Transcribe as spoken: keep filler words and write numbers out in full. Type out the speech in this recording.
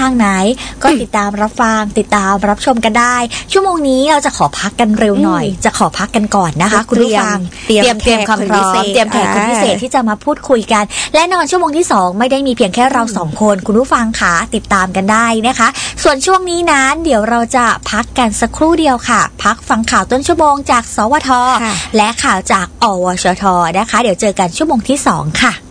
ทางไหนก็ติดตามรับฟังติดตามรับชมกันได้ชั่วโมงนี้เราจะขอพักกันเร็วหน่อยจะขอพักกันก่อนนะคะคุณผู้ฟังเตรียมเตรียมความพร้อมเตรียมแขกคนพิเศษที่จะมาพูดคุยกันและนอนชั่วโมงที่สองไม่ได้มีเพียงแค่เราสองคนคุณผู้ฟังค่ะติดตามกันได้นะคะส่วนช่วงนี้นั้นเดี๋ยวเราจะพักกันสักครู่เดียวค่ะพักฟังข่าวต้นชั่วโมงจากสวทและข่าวจากอวชทนะคะเดี๋ยวเจอกันชั่วโมงที่สองค่ะ